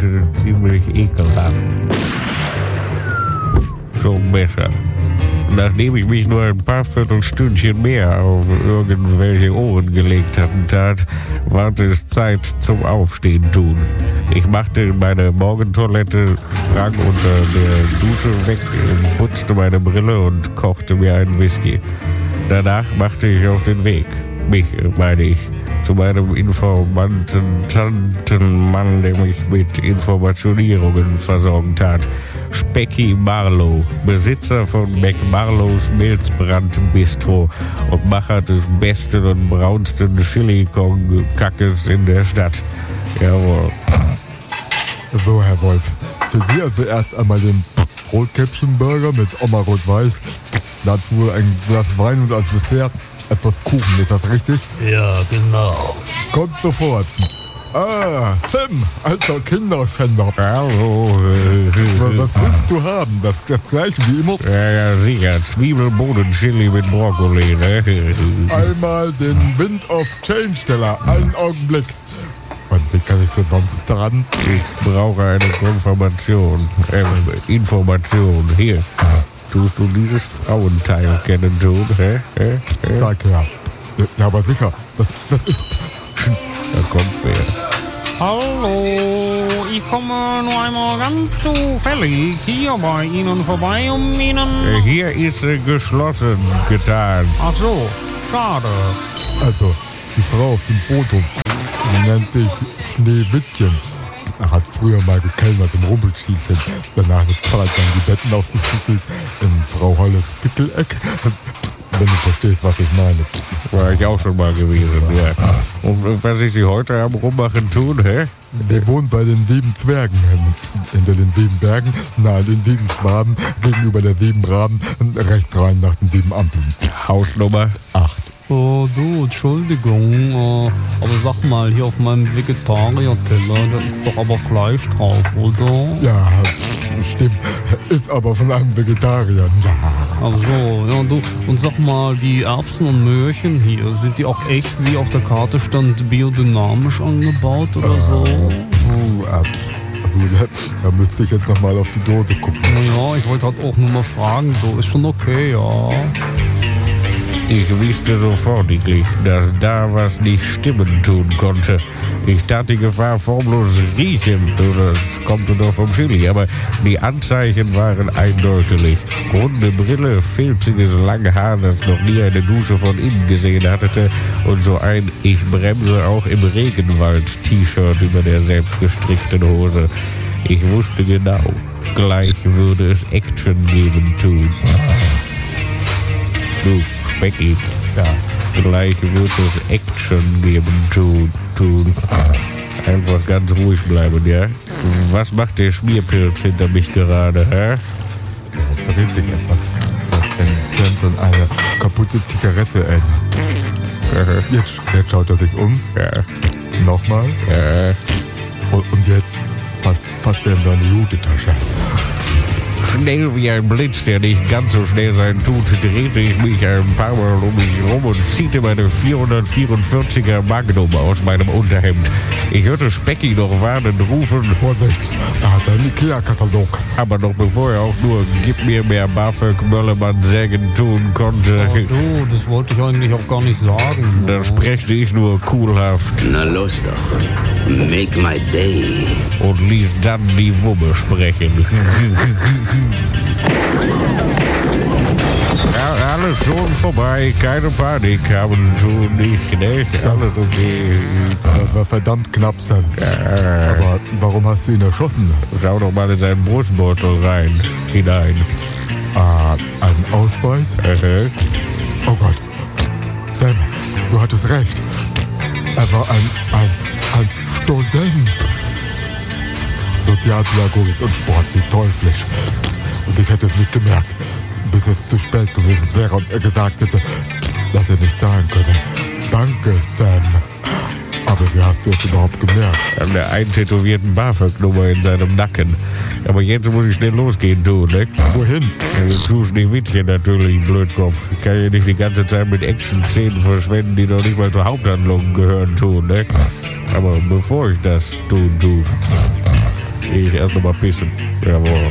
ziemlich ekelhaft. So besser. Nachdem ich mich nur ein paar Viertelstündchen mehr auf irgendwelche Ohren gelegt hatte, war es Zeit zum Aufstehen tun. Ich machte meine Morgentoilette, sprang unter der Dusche weg, putzte meine Brille und kochte mir einen Whisky. Danach machte ich auf den Weg. Mich, meine ich, zu meinem Informantentantenmann, der mich mit Informationierungen versorgt hat. Specky Marlow, Besitzer von McMarlows Milzbrand Bistro und Macher des besten und braunsten Chili-Kong-Kackes in der Stadt. Jawohl. So, Herr Wolf, für Sie also erst einmal den Rotkäppchen-Burger mit Oma Rot-Weiß, dazu ein Glas Wein und als Dessert etwas Kuchen, ist das richtig? Ja, genau. Kommt sofort. Ah, Tim, alter Kinderschänder. Hallo. Was willst du haben? Das gleiche wie immer? Ja, sicher. Zwiebelbohnen-Chili mit Brokkoli, ne? Einmal den Wind of Change-Teller. Einen Augenblick. Wie kann ich denn sonst dran? Ich brauche eine Konfirmation. Information. Hier. Tust du dieses Frauenteil kennen, tun? Sag her. Ja, aber sicher. Das ist... Da kommt wer. Hallo, ich komme nur einmal ganz zufällig hier bei Ihnen vorbei, um Ihnen... Hier ist geschlossen getan. Ach so, schade. Also, die Frau auf dem Foto, die nennt sich Schneewittchen. Er hat früher mal gekellnert im Rumpelstiefeln. Danach eine Zeit lang die Betten aufgeschüttelt in Frau Holles Fickeleck. Wenn du verstehst, was ich meine. War ich auch schon mal gewesen, ja. Und was ich Sie heute am Rummachen tun, hä? Wir wohnen bei den 7 Zwergen, hinter den 7 Bergen, nahe den 7 Schwaben, gegenüber der 7 Raben, rechts rein nach den 7 Ampeln. Hausnummer 8. Oh, du, Entschuldigung, aber sag mal, hier auf meinem Vegetarier-Teller, da ist doch aber Fleisch drauf, oder? Ja, stimmt. Ist aber von einem Vegetarier. Ach so, ja, du, und sag mal, die Erbsen und Möhrchen hier, sind die auch echt, wie auf der Karte stand, biodynamisch angebaut oder so? Da müsste ich jetzt nochmal auf die Dose gucken. Naja, ich wollte halt auch nur mal fragen, so, ist schon okay, ja. Ich wusste sofortiglich, dass da was nicht stimmen tun konnte. Ich tat die Gefahr formlos riechen, das kommt nur vom Chili, aber die Anzeichen waren eindeutig. Runde Brille, filziges Langhaar, das noch nie eine Dusche von innen gesehen hatte und so ein Ich bremse auch im Regenwald-T-Shirt über der selbstgestrickten Hose. Ich wusste genau, gleich würde es Action geben tun. Du, Specky. Ja. Gleich wird es Action geben tun. Einfach ganz ruhig bleiben, ja? Was macht der Schmierpilz hinter mich gerade, hä? Da dreht sich etwas. Wenn dann eine kaputte Zigarette erinnert. Jetzt schaut er sich um. Ja. Nochmal. Ja. Und jetzt fasst er in seine Jutetasche. Schnell wie ein Blitz, der nicht ganz so schnell sein tut, drehte ich mich ein paar Mal um mich rum und ziehte meine 444er Magnum aus meinem Unterhemd. Ich hörte Specky noch warnend rufen: Vorsicht, er hat einen Ikea-Katalog. Aber noch bevor er auch nur Gib mir mehr BAföG Möllermann sägen tun konnte, Oh, du, das wollte ich eigentlich auch gar nicht sagen. da sprechte ich nur coolhaft Na los doch. Make my day. und ließ dann die Wumme sprechen. Ja, alles schon vorbei, keine Panik haben tun nicht, ne? Alles okay. Das war verdammt knapp, Sam. Aber warum hast du ihn erschossen? Schau doch mal in seinen Brustbeutel hinein. Ein Ausweis? Oh Gott. Sam, du hattest recht. Er war ein Student. Sozialpädagogik und Sport, wie teuflisch. Und ich hätte es nicht gemerkt, bis es zu spät gewesen wäre und er gesagt hätte, dass er nicht sagen könne. Danke, Sam. Aber wie hast du es überhaupt gemerkt? An der eintätowierten BAföG-Nummer in seinem Nacken. Aber jetzt muss ich schnell losgehen, du, ne? Wohin? Du tust die Wittchen natürlich, Blödkopf. Ich kann ja nicht die ganze Zeit mit Action-Szenen verschwenden, die noch nicht mal zur Haupthandlung gehören, tun, ne? Aber bevor ich das tue, ich erst noch mal pissen. Jawohl.